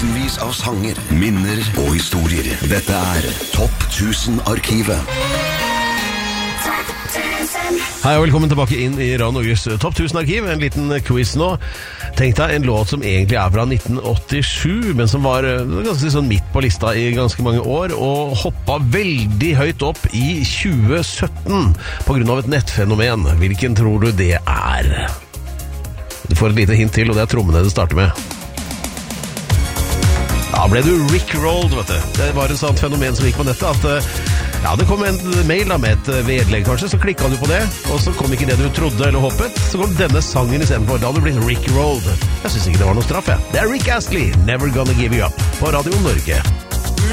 Tusenvis av sanger, minner og historier. Dette Topp 1000-arkivet. Hei og velkommen tilbake inn i Radio Norges Topp 1000-arkiv. En liten quiz nå. Tenk deg en låt som egentlig fra 1987, men som var ganske sånn midt på lista i ganske mange år, og hoppet veldig høyt opp i 2017 på grunn av et nettfenomen. Hvilken tror du det Du får et lite hint til, og det trommene det starter med. Da ble du Rickrolled, vet du. Det var et sånt fenomen som gikk på nettet at det kom en mail da, med et vedlegg kanskje, så klikket du på det, og så kom ikke det du trodde eller håpet, så kom denne sangen i stedet for. Da hadde du blitt Rickrolled. Jeg synes ikke det var noe straff, jeg. Det Rick Astley, Never Gonna Give You Up, på Radio Norge.